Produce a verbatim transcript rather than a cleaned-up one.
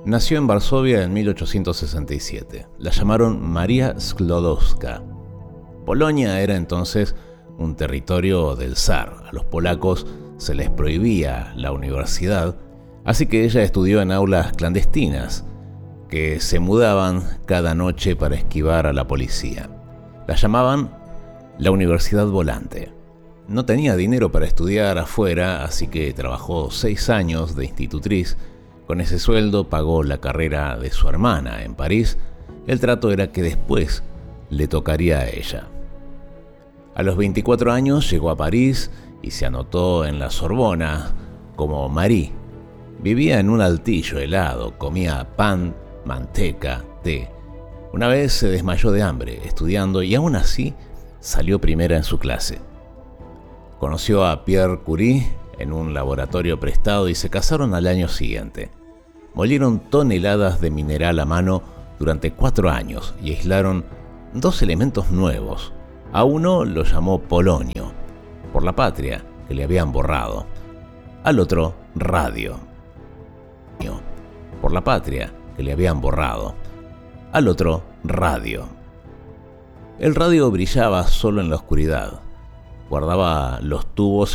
Nació en Varsovia en mil ochocientos sesenta y siete. La llamaron María Sklodowska. Polonia era entonces un territorio del zar. A los polacos se les prohibía la universidad, así que ella estudió en aulas clandestinas que se mudaban cada noche para esquivar a la policía. La llamaban la Universidad Volante. No tenía dinero para estudiar afuera, así que trabajó seis años de institutriz. Con ese sueldo pagó la carrera de su hermana en París. El trato era que después le tocaría a ella. A los veinticuatro años llegó a París y se anotó en la Sorbona como Marie. Vivía en un altillo helado, comía pan, manteca, té. Una vez se desmayó de hambre estudiando y aún así salió primera en su clase. Conoció a Pierre Curie en un laboratorio prestado y se casaron al año siguiente. Molieron toneladas de mineral a mano durante cuatro años y aislaron dos elementos nuevos. A uno lo llamó polonio, por la patria que le habían borrado. Al otro, radio, por la patria que le habían borrado. Al otro, radio. El radio brillaba solo en la oscuridad. Guardaba los tubos